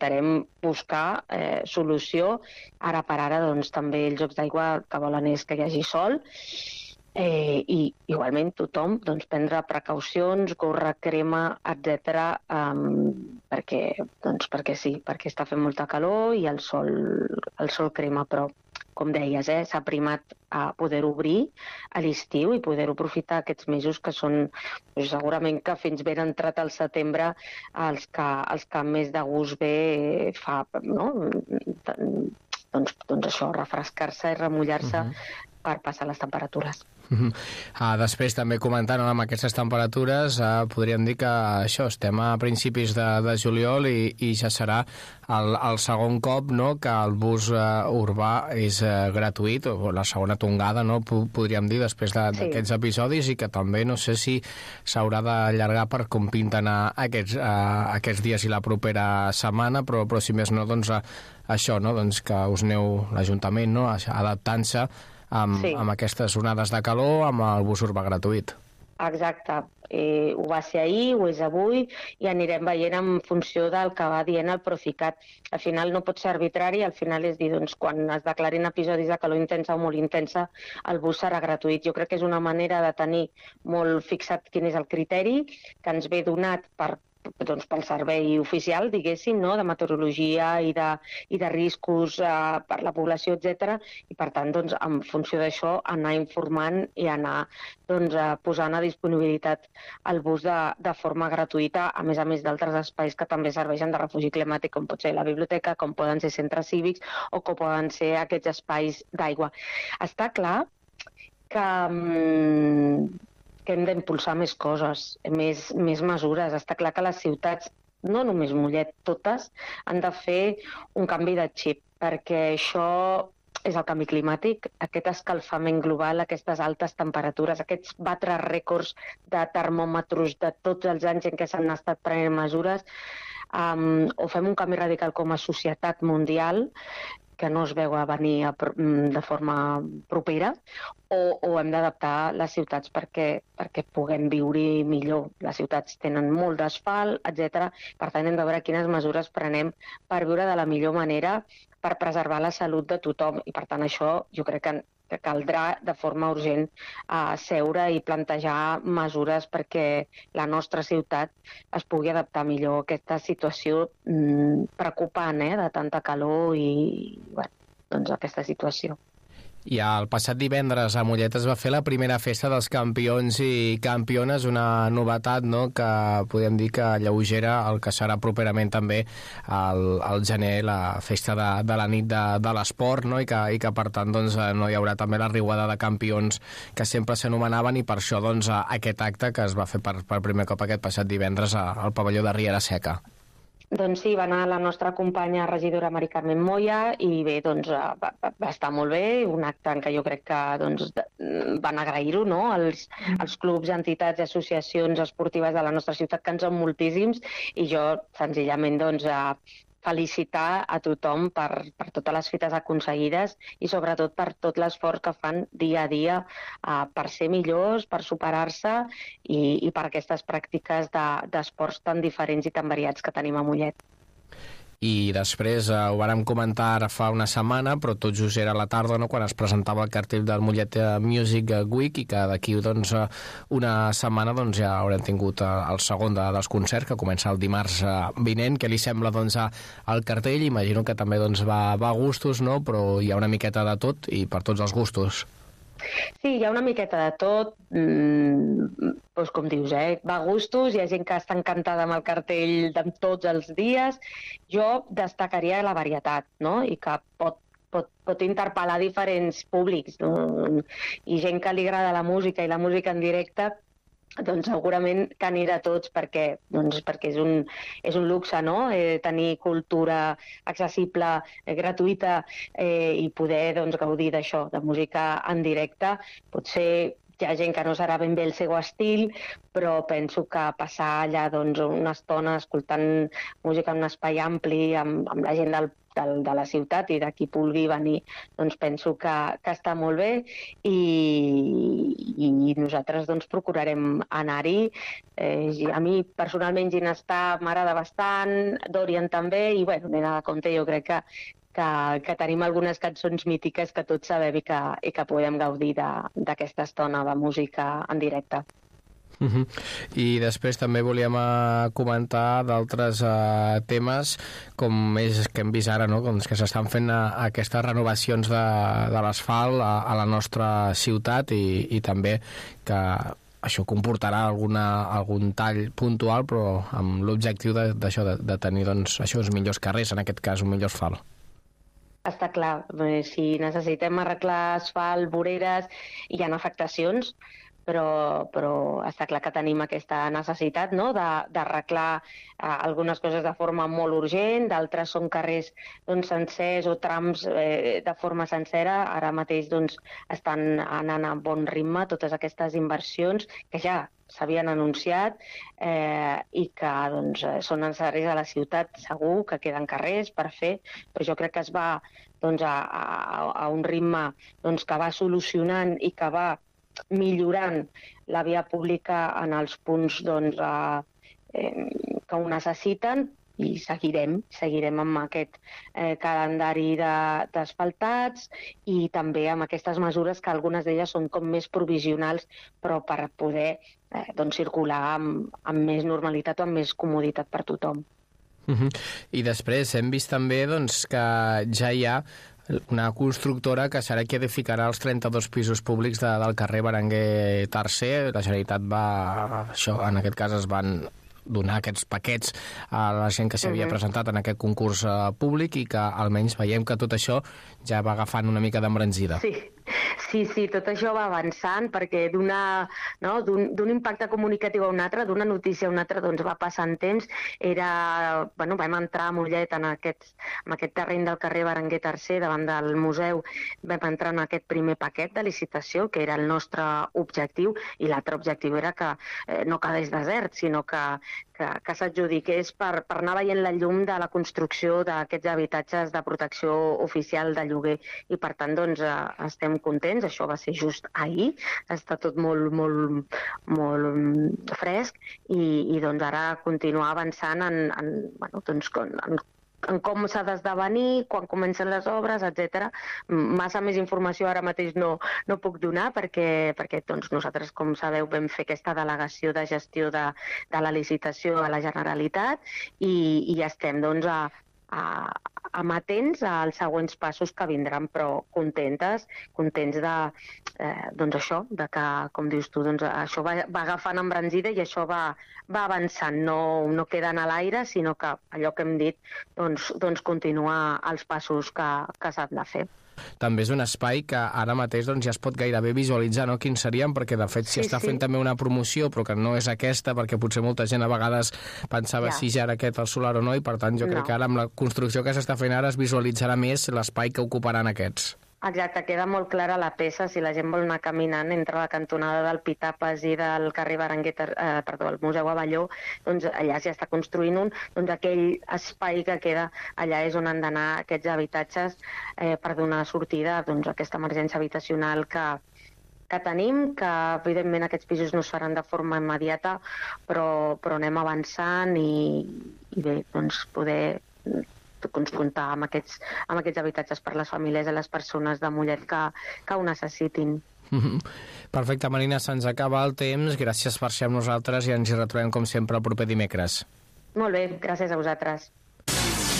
intentarem buscar solució. Ara per ara, doncs, també els jocs d'aigua el que volen és que hi hagi sol, i igualment tothom doncs, prendre precaucions, gorra, crema, etc. Perquè sí, perquè està fent molta calor i el sol crema, però com deies, s'ha primat a poder obrir a l'estiu i poder aprofitar aquests mesos que són, segurament que fins ben entrat al setembre, els que més de gust ve fa, no? Doncs això, refrescar-se i remullar-se per passar les temperatures. Després també comentant amb aquestes temperatures, podríem dir que això, estem a principis de juliol i ja serà el segon cop, no?, que el bus urbà és gratuït, o la segona tongada, no?, podríem dir, després d'aquests episodis, i que també no sé si s'haurà d'allargar per com pinten aquests dies i la propera setmana, però si més no, doncs això, no?, doncs que us aneu, l'Ajuntament, no?, adaptant-se amb aquestes onades de calor, amb el bus urbà gratuït. Exacte. Ho va ser ahir, ho és avui, i anirem veient en funció del que va dient el Procicat. Al final no pot ser arbitrari, al final és dir, doncs, quan es declarin episodis de calor intensa o molt intensa, el bus serà gratuït. Jo crec que és una manera de tenir molt fixat quin és el criteri que ens ve donat pel servei oficial, diguéssim, no?, de meteorologia i de riscos per la població, etc. I per tant, doncs, en funció d'això, anar informant i anar posant a disponibilitat el bus de forma gratuïta, a més d'altres espais que també serveixen de refugi climàtic, com pot ser la biblioteca, com poden ser centres cívics o com poden ser aquests espais d'aigua. Està clar que hem d'impulsar més coses, més mesures. Està clar que les ciutats, no només Mollet, totes, han de fer un canvi de xip, perquè això és el canvi climàtic, aquest escalfament global, aquestes altes temperatures, aquests batre rècords de termòmetres de tots els anys en què s'han estat prenent mesures, o fem un canvi radical com a societat mundial, que no es veu a venir de forma propera, o hem d'adaptar les ciutats perquè puguem viure millor. Les ciutats tenen molt d'asfalt, etc. Per tant, hem de veure quines mesures prenem per viure de la millor manera, per preservar la salut de tothom. I per tant, això jo crec que caldrà de forma urgent seure i plantejar mesures perquè la nostra ciutat es pugui adaptar millor a aquesta situació preocupant, de tanta calor i aquesta situació. I el passat divendres a Mollet es va fer la primera festa dels campions i campiones, una novetat, no?, que podem dir que alleugera el que serà properament també al gener, la festa de la nit de l'esport, no?, i que per tant doncs, no hi haurà també la riuada de campions que sempre s'anomenaven, i per això doncs, aquest acte que es va fer per primer cop aquest passat divendres al pavelló de Riera Seca. Doncs sí, va anar la nostra companya regidora Mari Carmen Moya i bé, doncs va estar molt bé, un acte en què jo crec que van agrair-ho, no?, als clubs, entitats i associacions esportives de la nostra ciutat, que en són moltíssims, i jo senzillament felicitar a tothom per totes les fites aconseguides i sobretot per tot l'esforç que fan dia a dia per ser millors, per superar-se i per aquestes pràctiques d'esports tan diferents i tan variats que tenim a Mollet. I després ho vàrem comentar ara fa una setmana, però tot just era a la tarda, no?, quan es presentava el cartell del Mollet Music Week, i que d'aquí doncs, una setmana doncs, ja haurem tingut el segon dels concerts, que comença el dimarts vinent. Què li sembla doncs, el cartell? Imagino que també doncs, va a gustos, no?, però hi ha una miqueta de tot i per tots els gustos. Sí, hi ha una miqueta de tot, doncs com dius, va a gustos, hi ha gent que està encantada amb el cartell de tots els dies. Jo destacaria la varietat, no?, i que pot interpel·lar diferents públics, no? I gent que li agrada la música i la música en directe, doncs segurament que anirà a tots perquè és un luxe, no?, tenir cultura accessible, gratuïta, i poder gaudir d'això, de música en directe. Potser hi ha gent que no serà ben bé el seu estil, però penso que passar allà doncs, una estona escoltant música en un espai ampli amb la gent de la ciutat i de qui vulgui venir, doncs penso que està molt bé i nosaltres doncs, procurarem anar-hi. A mi personalment Ginestar m'agrada bastant, Dorian també, i bueno, Nena de Compte jo crec que tenim algunes cançons mítiques que tots sabem i que podem gaudir d'aquesta estona de música en directe. I després també volíem comentar d'altres temes, com és que hem vist ara, no? Com que s'estan fent aquestes renovacions de l'asfalt a la nostra ciutat i també que això comportarà algun tall puntual, però amb l'objectiu d'això, de tenir doncs, això, uns millors carrers, en aquest cas un millor asfalt. Està clar, si necessitem arreglar asfalt, voreres, hi ha afectacions, però està clar que tenim aquesta necessitat, no?, d'arreglar algunes coses de forma molt urgent, d'altres són carrers doncs, sencers o trams de forma sencera. Ara mateix doncs, estan anant a bon ritme totes aquestes inversions que ja s'havien anunciat i que doncs, són necessaris a la ciutat. Segur que queden carrers per fer, però jo crec que es va doncs, a un ritme doncs, que va solucionant i que va millorant la via pública en els punts doncs, que ho necessiten, i seguirem amb aquest calendari d'asfaltats i també amb aquestes mesures que algunes d'elles són com més provisionals, però per poder doncs, circular amb més normalitat o amb més comoditat per tothom. I després hem vist també doncs, que ja hi ha una constructora que serà qui edificarà els 32 pisos públics del carrer Berenguer III. La Generalitat en aquest cas es van donar aquests paquets a la gent que s'havia presentat en aquest concurs públic i que almenys veiem que tot això ja va agafant una mica d'embranzida. Sí, tot això va avançant perquè d'un impacte comunicatiu a un altre, d'una notícia a una altra, doncs va passant temps. Vam entrar a Mollet en aquest terreny del carrer Berenguer III, davant del museu, vam entrar en aquest primer paquet de licitació, que era el nostre objectiu, i l'altre objectiu era que no quedés desert, sinó que s'adjudiqués per anar veient la llum de la construcció d'aquests habitatges de protecció oficial de lloguer. I per tant, doncs, estem contents. Això va ser just ahir. Està tot molt, molt, molt fresc i doncs ara continuar avançant en com s'ha d'esdevenir, quan comencen les obres, etc. Massa més informació ara mateix no puc donar perquè doncs, nosaltres, com sabeu, vam fer aquesta delegació de gestió de la licitació a la Generalitat i estem doncs, amatents als següents passos que vindran, però contents doncs això, de que, com dius tu, doncs això va agafant embranzida i això va avançant, no queda a l'aire, sinó que allò que hem dit doncs continua els passos que s'han de fer. També és un espai que ara mateix doncs, ja es pot gairebé visualitzar, no?, quins serien, perquè de fet s'hi està fent també una promoció, però que no és aquesta, perquè potser molta gent a vegades pensava si ja era aquest el solar o no, i per tant jo crec que ara amb la construcció que s'està fent ara es visualitzarà més l'espai que ocuparan aquests. Exacte, queda molt clara la peça. Si la gent vol anar caminant entre la cantonada del Pitapes i del carrer Berenguer, el Museu Abelló, doncs allà s'hi està construint doncs aquell espai que queda allà és on han d'anar aquests habitatges per donar sortida doncs, a aquesta emergència habitacional que tenim, que evidentment aquests pisos no es faran de forma immediata, però anem avançant i bé, doncs poder comptar amb aquests habitatges per les famílies i les persones de Mollet que ho necessitin. Perfecte, Marina, se'ns acaba el temps. Gràcies per ser amb nosaltres i ens hi retrobem com sempre el proper dimecres. Molt bé, gràcies a vosaltres.